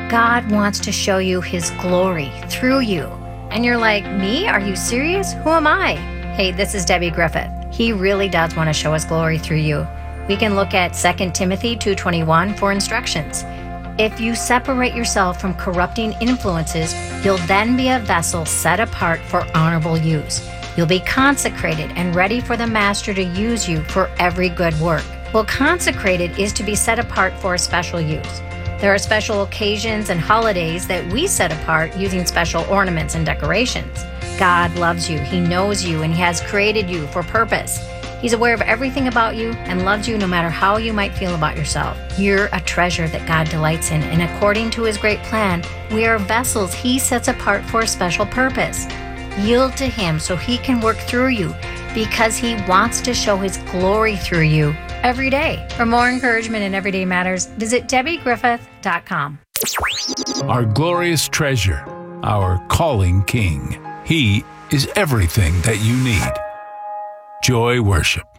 God wants to show you his glory through you. And you're like, me? Are you serious? Who am I? Hey, this is Debbie Griffith. He really does want to show his glory through you. We can look at 2 Timothy 2:21 for instructions. If you separate yourself from corrupting influences, you'll then be a vessel set apart for honorable use. You'll be consecrated and ready for the Master to use you for every good work. Well, consecrated is to be set apart for a special use. There are special occasions and holidays that we set apart using special ornaments and decorations. God loves you, he knows you, and he has created you for purpose. He's aware of everything about you and loves you no matter how you might feel about yourself. You're a treasure that God delights in, and according to his great plan, we are vessels he sets apart for a special purpose. Yield to him so he can work through you because he wants to show his glory through you every day. For more encouragement in Everyday Matters, visit DebbieGriffith.com. Our glorious treasure, our calling King. He is everything that you need. Joy Worship.